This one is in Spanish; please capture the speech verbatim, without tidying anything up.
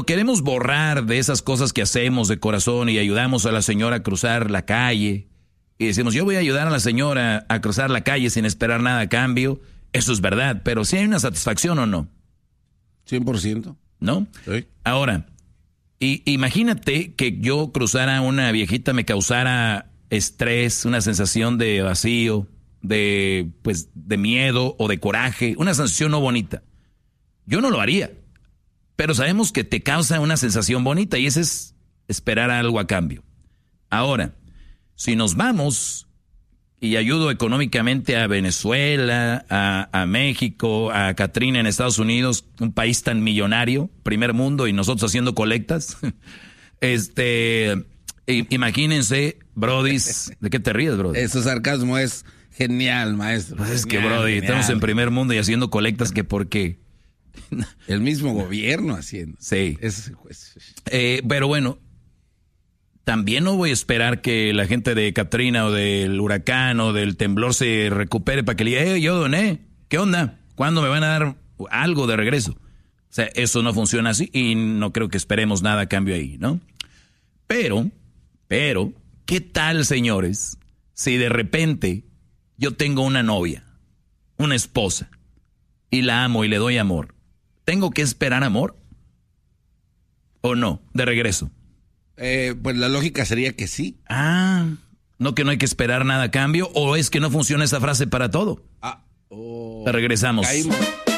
queremos borrar de esas cosas que hacemos de corazón y ayudamos a la señora a cruzar la calle y decimos, yo voy a ayudar a la señora a cruzar la calle sin esperar nada a cambio, eso es verdad, pero ¿sí hay una satisfacción o no? cien por ciento. ¿No? Sí. Ahora, y, imagínate que yo cruzara a una viejita, me causara estrés, una sensación de vacío, de, pues, de miedo o de coraje, una sensación no bonita. Yo no lo haría, pero sabemos que te causa una sensación bonita y ese es esperar algo a cambio. Ahora, si nos vamos y ayudo económicamente a Venezuela, a, a México, a Katrina en Estados Unidos, un país tan millonario, primer mundo, y nosotros haciendo colectas, este, imagínense, brodis, ¿de qué te ríes, brody? Ese sarcasmo es genial, maestro. Pues es genial, que, brody, genial. estamos en primer mundo y haciendo colectas, que por qué. El mismo gobierno haciendo. Sí. Es, es... Eh, pero bueno, también no voy a esperar que la gente de Katrina o del huracán o del temblor se recupere para que le diga, eh, yo doné, ¿qué onda? ¿Cuándo me van a dar algo de regreso? O sea, eso no funciona así y no creo que esperemos nada a cambio ahí, ¿no? Pero, pero, ¿qué tal, señores, si de repente yo tengo una novia, una esposa, y la amo y le doy amor? ¿Tengo que esperar amor? ¿O no? De regreso. Eh, pues la lógica sería que sí. Ah, ¿no que no hay que esperar nada a cambio? ¿O es que no funciona esa frase para todo? Ah, oh, Regresamos. Caímos.